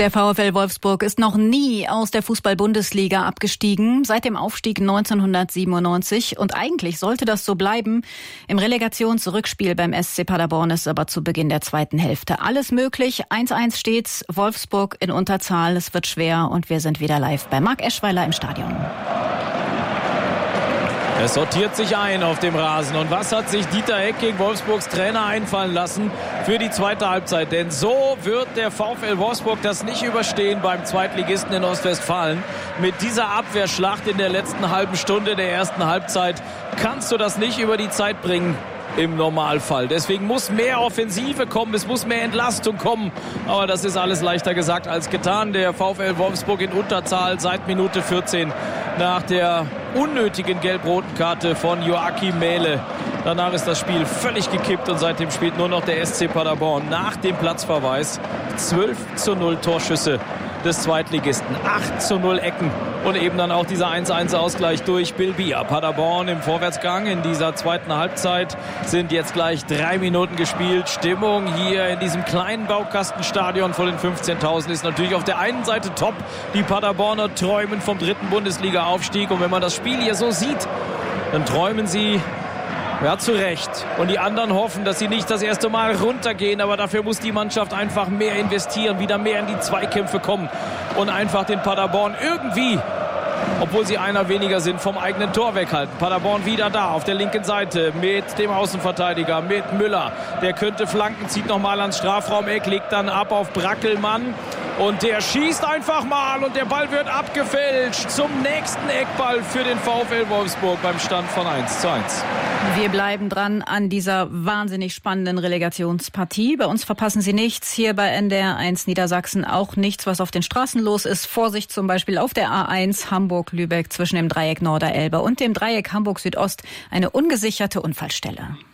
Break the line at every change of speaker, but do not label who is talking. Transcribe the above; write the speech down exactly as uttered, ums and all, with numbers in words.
Der VfL Wolfsburg ist noch nie aus der Fußball-Bundesliga abgestiegen, seit dem Aufstieg neunzehnhundertsiebenundneunzig. Und eigentlich sollte das so bleiben. Im Relegationsrückspiel beim S C Paderborn ist aber zu Beginn der zweiten Hälfte alles möglich. eins eins steht's, Wolfsburg in Unterzahl, es wird schwer und wir sind wieder live bei Marc Eschweiler im Stadion.
Es sortiert sich ein auf dem Rasen. Und was hat sich Dieter Hecking, Wolfsburgs Trainer, einfallen lassen für die zweite Halbzeit? Denn so wird der VfL Wolfsburg das nicht überstehen beim Zweitligisten in Ostwestfalen. Mit dieser Abwehrschlacht in der letzten halben Stunde der ersten Halbzeit kannst du das nicht über die Zeit bringen. Im Normalfall. Deswegen muss mehr Offensive kommen, es muss mehr Entlastung kommen. Aber das ist alles leichter gesagt als getan. Der VfL Wolfsburg in Unterzahl seit Minute vierzehn nach der unnötigen gelb-roten Karte von Joachim Mähle. Danach ist das Spiel völlig gekippt und seitdem spielt nur noch der S C Paderborn nach dem Platzverweis. zwölf zu null Torschüsse des Zweitligisten, acht zu null Ecken und eben dann auch dieser eins eins Ausgleich durch Bill Bier. Paderborn im Vorwärtsgang in dieser zweiten Halbzeit, sind jetzt gleich drei Minuten gespielt. Stimmung hier in diesem kleinen Baukastenstadion vor den fünfzehntausend ist natürlich auf der einen Seite top. Die Paderborner träumen vom dritten Bundesliga-Aufstieg und wenn man das Spiel hier so sieht, dann träumen sie ja, zu Recht. Und die anderen hoffen, dass sie nicht das erste Mal runtergehen. Aber dafür muss die Mannschaft einfach mehr investieren, wieder mehr in die Zweikämpfe kommen und einfach den Paderborn irgendwie, obwohl sie einer weniger sind, vom eigenen Tor weghalten. Paderborn wieder da auf der linken Seite mit dem Außenverteidiger, mit Müller. Der könnte flanken, zieht nochmal ans Strafraumeck, legt dann ab auf Brackelmann. Und der schießt einfach mal und der Ball wird abgefälscht zum nächsten Eckball für den VfL Wolfsburg beim Stand von eins zu eins.
Wir bleiben dran an dieser wahnsinnig spannenden Relegationspartie. Bei uns verpassen Sie nichts. Hier bei N D R eins Niedersachsen auch nichts, was auf den Straßen los ist. Vorsicht zum Beispiel auf der A eins Hamburg-Lübeck zwischen dem Dreieck Norderelbe und dem Dreieck Hamburg-Südost. Eine ungesicherte Unfallstelle.